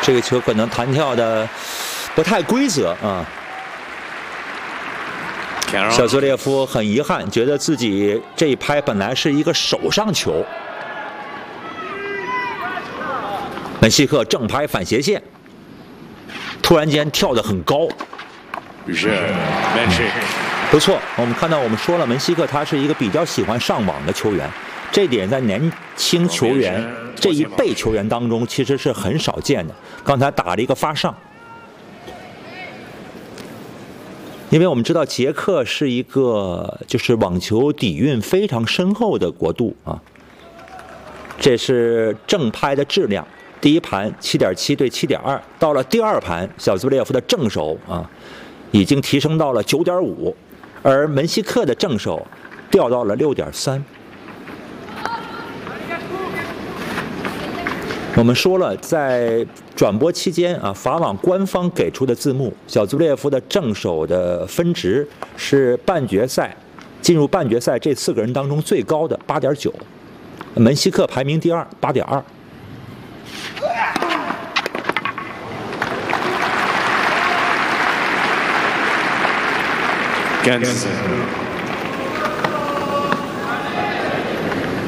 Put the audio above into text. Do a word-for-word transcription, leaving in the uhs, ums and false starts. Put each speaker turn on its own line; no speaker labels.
这个球可能弹跳的不太规则啊。小泽列夫很遗憾，觉得自己这一拍本来是一个手上球。门西克正拍反斜线，突然间跳得很高。不错，我们看到我们说了，门西克他是一个比较喜欢上网的球员，这点在年轻球员这一辈球员当中其实是很少见的。刚才打了一个发上。因为我们知道捷克是一个就是网球底蕴非常深厚的国度啊，这是正拍的质量，第一盘 七点七 对 七点二， 到了第二盘小兹布列夫的正手啊已经提升到了 九点五， 而门西克的正手掉到了 六点三。我们说了，在转播期间啊，法网官方给出的字幕，小兹布列夫的正手的分值是半决赛进入半决赛这四个人当中最高的 八点九， 门西克排名第二 八点二。
Ganz